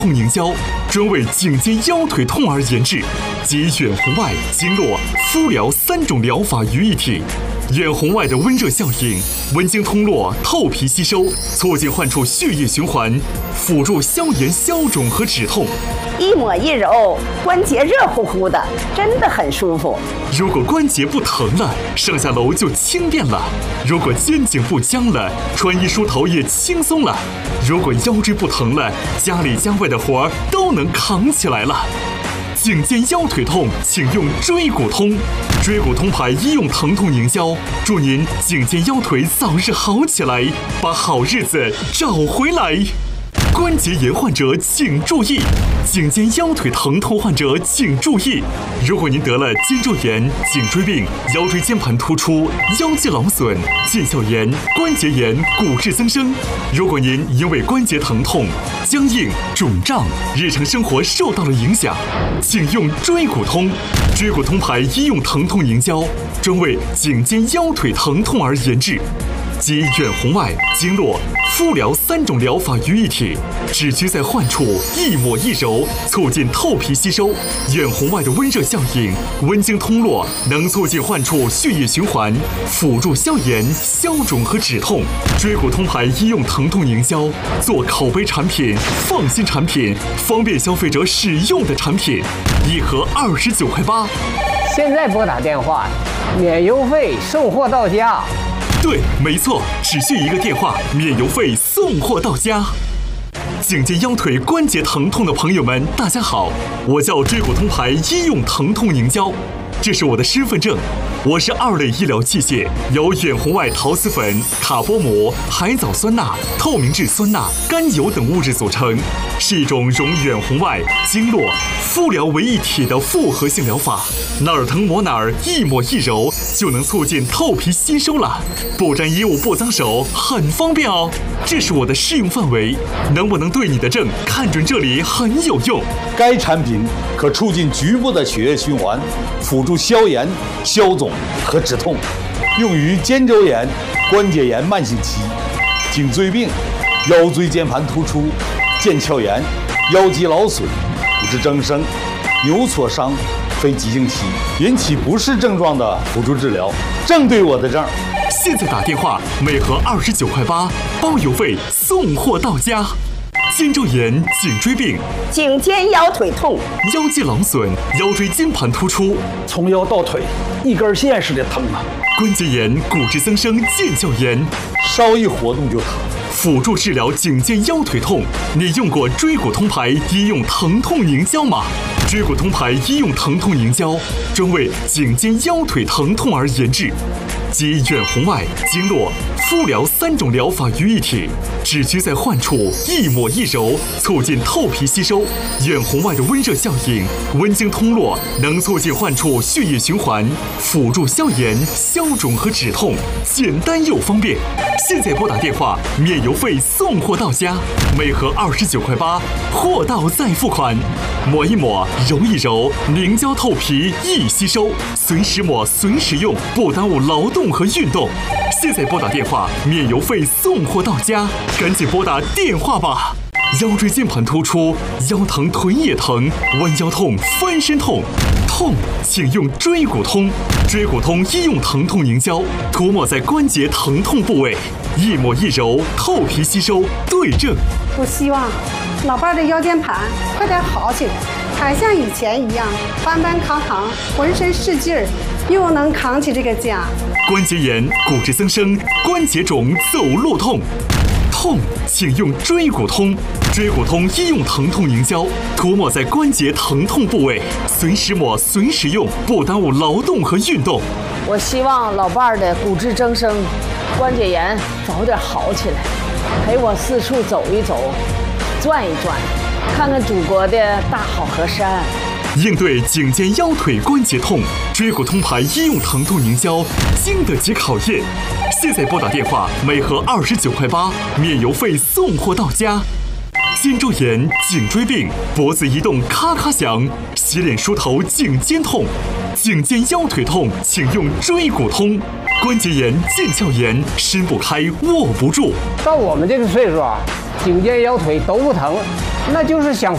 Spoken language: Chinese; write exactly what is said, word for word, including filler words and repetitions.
痛凝胶专为颈肩腰腿痛而研制，集远红外、经络、敷疗三种疗法于一体。远红外的温热效应，温经通络，透皮吸收，促进患处血液循环，辅助消炎、消肿和止痛。 一抹一揉，关节热乎乎的，真的很舒服。 如果关节不疼了，上下楼就轻便了；如果肩颈不僵了，穿衣梳头也轻松了；如果腰椎不疼了，家里家外的活儿都能扛起来了。颈肩腰腿痛，请用椎骨通。椎骨通牌医用疼痛凝胶，祝您颈肩腰腿早日好起来，把好日子找回来。关节炎患者请注意，颈肩腰腿疼痛患者请注意。如果您得了肩周炎、颈椎病、腰椎间盘突出、腰肌劳损、腱鞘炎、关节炎、骨质增生，如果您因为关节疼痛、僵硬、肿胀，日常生活受到了影响，请用椎骨通。椎骨通牌医用疼痛凝胶，专为颈肩腰腿疼痛而研制，集远红外、经络、敷疗三种疗法于一体，只需在患处一抹一揉，促进透皮吸收。远红外的温热效应，温经通络，能促进患处血液循环，辅助消炎、消肿和止痛。椎骨通牌医用疼痛凝胶，做口碑产品、放心产品、方便消费者使用的产品，一盒二十九块八。 现在拨打电话，免邮费，送货到家。 对，没错，只需一个电话，免邮费，送货到家。颈肩腰腿关节疼痛的朋友们，大家好，我叫椎骨通牌医用疼痛凝胶，这是我的身份证。我是二类医疗器械，由远红外陶瓷粉、卡波膜、海藻酸钠、透明质酸钠、甘油等物质组成，是一种融远红外、经络、敷疗为一体的复合性疗法。哪儿疼抹哪儿，一抹一揉就能促进透皮吸收了，不沾衣物不脏手，很方便哦。这是我的适用范围，能不能对你的症看准这里很有用。 该产品可促进局部的血液循环，辅助消炎、消肿和止痛，用于肩周炎、关节炎慢性期、颈椎病、腰椎间盘突出、腱鞘炎、腰肌劳损、骨质增生、扭挫伤、非急性期引起不适症状的辅助治疗，正对我的症。 现在打电话，每盒二十九块八，包邮费，送货到家。肩周炎、颈椎病、 颈肩腰腿痛、 腰肌劳损、腰椎间盘突出， 从腰到腿一根线似的疼啊！ 关节炎、骨质增生、腱鞘炎， 稍一活动就疼。 辅助治疗颈肩腰腿痛，你用过椎骨通牌医用疼痛凝胶吗？椎骨通牌医用疼痛凝胶，专为颈肩腰腿疼痛而研制，集远红外、经络、敷疗三种疗法于一体，只需在患处一抹一揉，促进透皮吸收。远红外的温热效应，温经通络，能促进患处血液循环，辅助消炎、消肿和止痛，简单又方便。现在拨打电话，免邮费，送货到家，每盒二十九块八，货到再付款。抹一抹，揉一揉，凝胶透皮易吸收，随时抹随时用，不耽误劳动和运动。现在拨打电话，免邮费，送货到家，赶紧拨打电话吧。腰椎间盘突出，腰疼腿也疼，弯腰痛、翻身痛，痛请用椎骨通。椎骨通医用疼痛凝胶，涂抹在关节疼痛部位，一抹一揉，透皮吸收，对症。 我希望老伴儿的腰间盘快点好起来，还像以前一样搬搬扛扛，浑身是劲儿，又能扛起这个家。 关节炎、骨质增生、关节肿、走路痛，痛请用椎骨通。椎骨通医用疼痛凝胶，涂抹在关节疼痛部位，随时抹随时用，不耽误劳动和运动。 我希望老伴儿的骨质增生、关节炎早点好起来，陪我四处走一走，转一转，看看祖国的大好河山。 应对颈肩腰腿关节痛，椎骨通牌医用疼痛凝胶经得起考验。现在拨打电话，每盒二十九块八，免邮费，送货到家。肩周炎、颈椎病、脖子移动咔咔响，洗脸梳头颈肩痛，颈肩腰腿痛请用椎骨通。关节炎、腱鞘炎，伸不开握不住。 到我们这个岁数啊，颈肩腰腿都不疼，那就是享